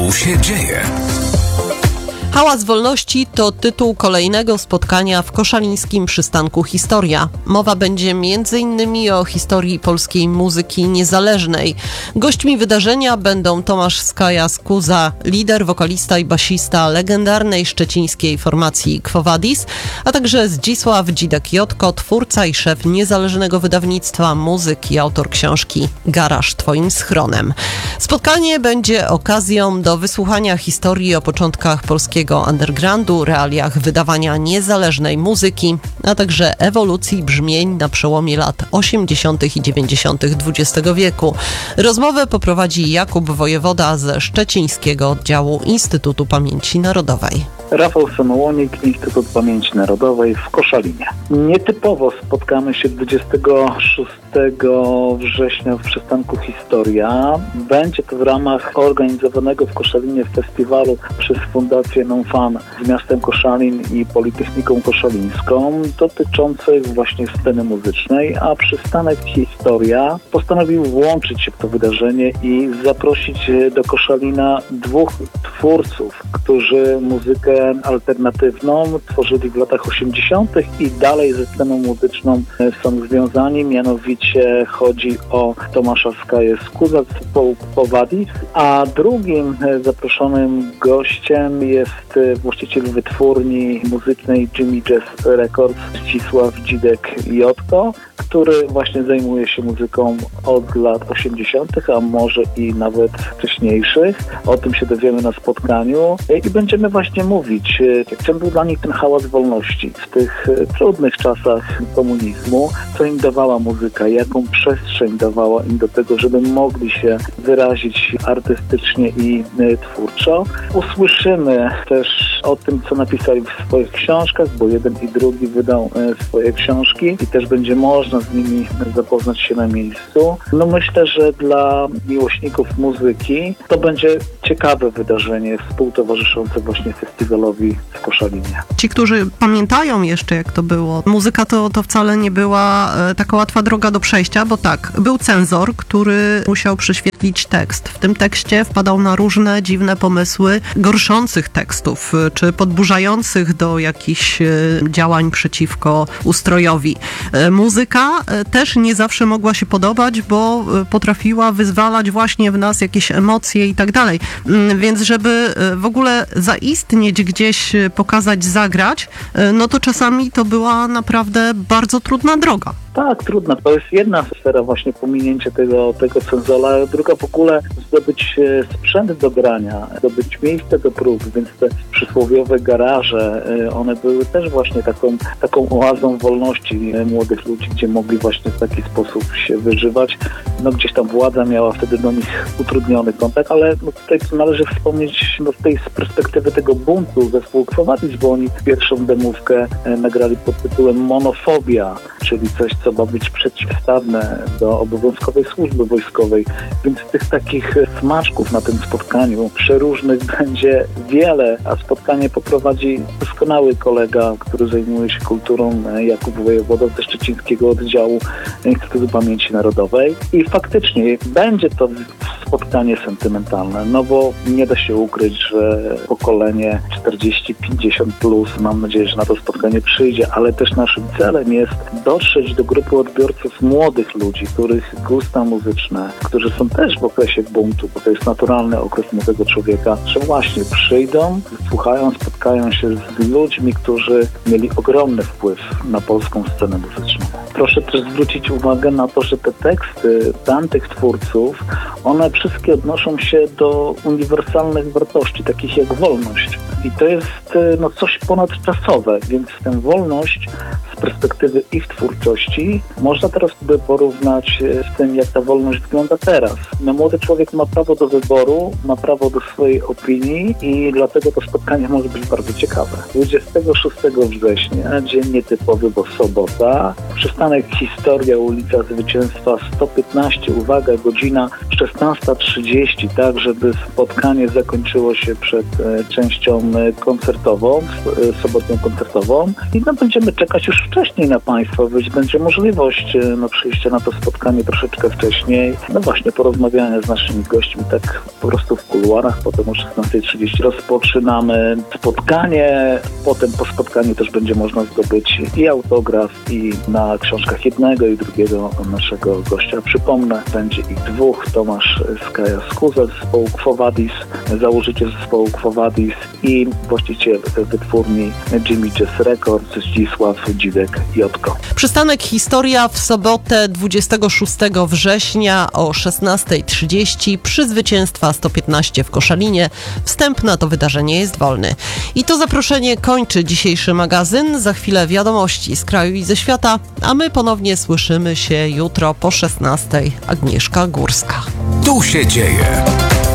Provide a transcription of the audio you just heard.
Tu się dzieje. Hałas wolności to tytuł kolejnego spotkania w koszalińskim przystanku Historia. Mowa będzie m.in. o historii polskiej muzyki niezależnej. Gośćmi wydarzenia będą Tomasz Skaja-Skuza, lider, wokalista i basista legendarnej szczecińskiej formacji Quo Vadis, a także Zdzisław Dzidek-Jotko, twórca i szef niezależnego wydawnictwa muzyk i autor książki Garaż twoim schronem. Spotkanie będzie okazją do wysłuchania historii o początkach polskiego undergroundu, realiach wydawania niezależnej muzyki, a także ewolucji brzmień na przełomie lat 80. i 90. XX wieku. Rozmowę poprowadzi Jakub Wojewoda ze szczecińskiego oddziału Instytutu Pamięci Narodowej. Rafał Samołonik, Instytut Pamięci Narodowej w Koszalinie. Nietypowo spotkamy się 26 września w przystanku Historia. Będzie to w ramach organizowanego w Koszalinie festiwalu przez Fundację Non-Fan z miastem Koszalin i Politechniką Koszalińską dotyczącej właśnie sceny muzycznej, a przystanek Historia postanowił włączyć się w to wydarzenie i zaprosić do Koszalina dwóch twórców, którzy muzykę alternatywną tworzyli w latach 80. i dalej ze sceną muzyczną są związani. Mianowicie chodzi o Tomasza Skaję-Skuzę z zespołu Quo Vadis, a drugim zaproszonym gościem jest właściciel wytwórni muzycznej Jimmy Jazz Records Zdzisław Dzidek-Jotko, który właśnie zajmuje się muzyką od lat 80., a może i nawet wcześniejszych. O tym się dowiemy na spotkaniu i będziemy właśnie mówić, czym był dla nich ten hałas wolności w tych trudnych czasach komunizmu, co im dawała muzyka, jaką przestrzeń dawała im do tego, żeby mogli się wyrazić artystycznie i twórczo. Usłyszymy też o tym, co napisali w swoich książkach, bo jeden i drugi wydał swoje książki i też będzie można z nimi zapoznać się na miejscu. No myślę, że dla miłośników muzyki to będzie ciekawe wydarzenie współtowarzyszące właśnie festiwalowi w Koszalinie. Ci, którzy pamiętają jeszcze, jak to było, muzyka to wcale nie była taka łatwa droga do przejścia, bo tak, był cenzor, który musiał prześwietlić tekst. W tym tekście wpadał na różne dziwne pomysły gorszących tekstów, czy podburzających do jakichś działań przeciwko ustrojowi. Muzyka też nie zawsze mogła się podobać, bo potrafiła wyzwalać właśnie w nas jakieś emocje i tak dalej. Więc żeby w ogóle zaistnieć gdzieś, pokazać, zagrać, no to czasami to była naprawdę bardzo trudna droga. Tak, trudna. To jest jedna sfera właśnie pominięcie tego cenzora, druga w ogóle zdobyć sprzęt do grania, zdobyć miejsce do prób, więc te przysłowiowe garaże, one były też właśnie taką oazą wolności młodych ludzi, gdzie mogli właśnie w taki sposób się wyżywać. No gdzieś tam władza miała wtedy do nich utrudniony kontakt, ale no tutaj należy wspomnieć z tej perspektywy tego buntu zespół Quo Vadis, bo oni pierwszą demówkę nagrali pod tytułem Monofobia, czyli coś, co ma być przeciwstawne do obowiązkowej służby wojskowej. Więc tych takich smaczków na tym spotkaniu przeróżnych będzie wiele, a spotkanie poprowadzi doskonały kolega, który zajmuje się kulturą, Jakub Wojewoda ze szczecińskiego oddziału Instytutu Pamięci Narodowej. I faktycznie będzie to spotkanie sentymentalne, no bo nie da się ukryć, że pokolenie 40-50 plus, mam nadzieję, że na to spotkanie przyjdzie, ale też naszym celem jest dotrzeć do grupy odbiorców młodych ludzi, których gusta muzyczne, którzy są też w okresie buntu, bo to jest naturalny okres młodego człowieka, że właśnie przyjdą, słuchają, spotkają się z ludźmi, którzy mieli ogromny wpływ na polską scenę muzyczną. Proszę też zwrócić uwagę na to, że te teksty tamtych twórców, one wszystkie odnoszą się do uniwersalnych wartości, takich jak wolność. I to jest coś ponadczasowe, więc tę wolność z perspektywy ich twórczości można teraz by porównać z tym, jak ta wolność wygląda teraz. No, młody człowiek ma prawo do wyboru, ma prawo do swojej opinii i dlatego to spotkanie może być bardzo ciekawe. 26 września, dzień nietypowy, bo sobota, przystanek Historia, ulica Zwycięstwa 115, uwaga, godzina 16:30, tak żeby spotkanie zakończyło się przed częścią koncertową, sobotnią koncertową i będziemy czekać już wcześniej na Państwa wyjść. Będzie możliwość przyjścia na to spotkanie troszeczkę wcześniej. No właśnie, porozmawiania z naszymi gośćmi tak po prostu w kuluarach. Potem o 16:30 rozpoczynamy spotkanie. Potem po spotkaniu też będzie można zdobyć i autograf, i na książkach jednego i drugiego naszego gościa. Przypomnę, będzie ich dwóch. Tomasz Skaja Skuza z zespołu Quo Vadis, założyciel zespołu Quo Vadis i właściciel wytwórni Jimmy Jazz Records Zdzisław Dzidek-Jotko. Przystanek Historia w sobotę 26 września o 16:30 przy Zwycięstwa 115 w Koszalinie. Wstęp na to wydarzenie jest wolny. I to zaproszenie kończy dzisiejszy magazyn. Za chwilę wiadomości z kraju i ze świata, a my ponownie słyszymy się jutro po 16:00. Agnieszka Górska. Tu się dzieje.